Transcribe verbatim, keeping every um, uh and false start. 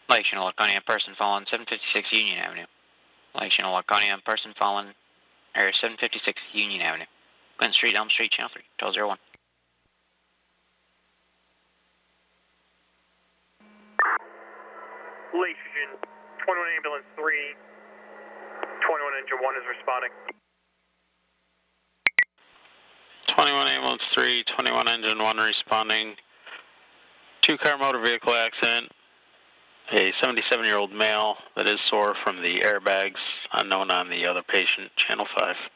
Lake Chinook, Laconia, person fallen, seven fifty-six Union Avenue. Lake Chinook, Laconia, person fallen, or seven fifty-six Union Avenue. Clinton Street, Elm Street, Channel three, twelve oh one. Lake Fusion, twenty-one ambulance three, twenty-one engine one is responding. twenty-one ambulance three, twenty-one engine one responding. Two-car motor vehicle accident. A seventy-seven-year-old male that is sore from the airbags, unknown on the other patient, Channel five.